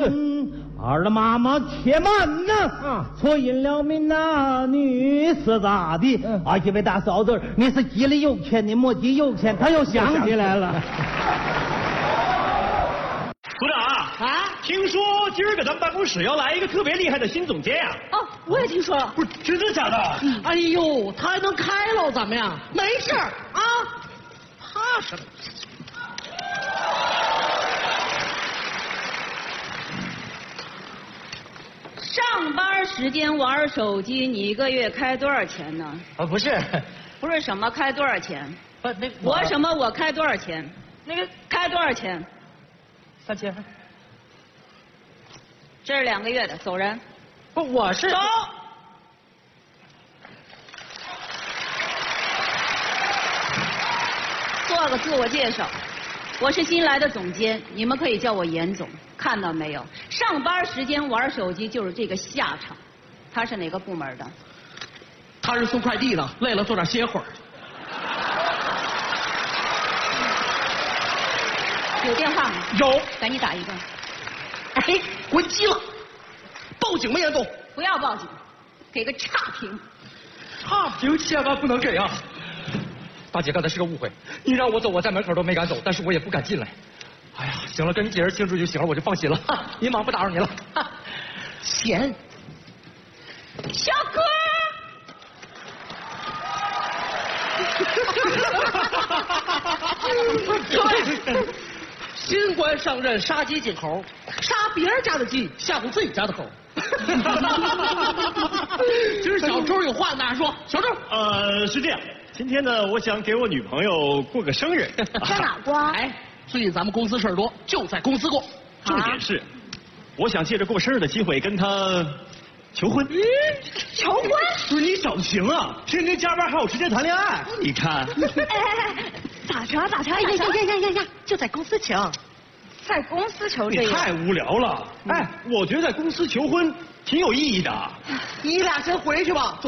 二的妈妈且慢呐！错因了民呐，女是咋的？一位大嫂子，你是急里有钱，你莫急有钱，他又想起来了。 组长听说今儿个咱们办公室要来一个特别厉害的新总监呀！ 哦，我也听说了。 不是真的假的？ 哎呦，他还能开喽？怎么样？没事啊，怕什么？ 上班时间玩手机，你一个月开多少钱呢？ 不是什么开多少钱？我开多少钱？那个开多少钱 ？3000。 这是2个月的，走人。 不，我是走。做个自我介绍，我是新来的总监，你们可以叫我严总。看到没有？上班时间玩手机就是这个下场。他是哪个部门的？ 他是送快递的，累了坐点歇会儿。 有电话吗？ 有， 赶紧打一个。 哎，关机了，报警吧，严总。 不要报警，给个差评。 差评千万不能给啊！大姐，刚才是个误会，你让我走，我在门口都没敢走，但是我也不敢进来。哎呀，行了，跟你解释清楚就行了，我就放心了。您忙，不打扰您了。钱， 小哥。 各位，新官上任，杀鸡儆猴，杀别人家的鸡，吓唬自己家的狗。今儿小周有话跟大家说，小周。 是这样，今天呢，我想给我女朋友过个生日。 在哪过？ 哎，最近咱们公司事儿多，就在公司过。 重点是，我想借着过生日的机会跟她求婚。 求婚？ 不是你找的行啊，天天加班还有时间谈恋爱。你看。 咋成？ 呀！就在公司求， 在公司求这个？ 你太无聊了。哎，我觉得在公司求婚挺有意义的。 你俩先回去吧。